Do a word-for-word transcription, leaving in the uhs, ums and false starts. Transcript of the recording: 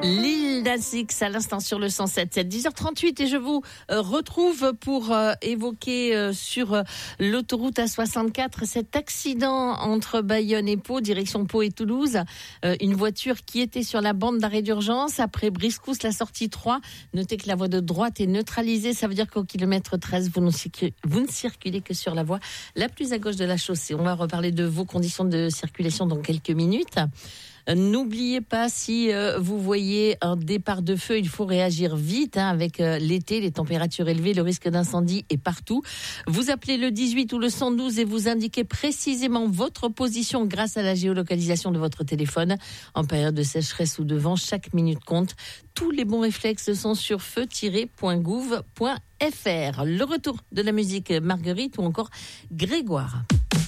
Lil Nas X à l'instant sur le cent sept sept, dix heures trente-huit et je vous euh, retrouve pour euh, évoquer euh, sur euh, l'autoroute A soixante-quatre cet accident entre Bayonne et Pau, direction Pau et Toulouse. Euh, une voiture qui était sur la bande d'arrêt d'urgence après Briscousse, la sortie trois. Notez que la voie de droite est neutralisée, ça veut dire qu'au kilomètre treize, vous ne, circulez, vous ne circulez que sur la voie la plus à gauche de la chaussée. On va reparler de vos conditions de circulation dans quelques minutes. N'oubliez pas, si euh, vous voyez un départ de feu, il faut réagir vite hein, avec euh, l'été, les températures élevées, le risque d'incendie est partout. Vous appelez le dix-huit ou le cent douze et vous indiquez précisément votre position grâce à la géolocalisation de votre téléphone. En période de sécheresse ou de vent, chaque minute compte. Tous les bons réflexes sont sur feu tiret point gouv point f r. Le retour de la musique Marguerite ou encore Grégoire.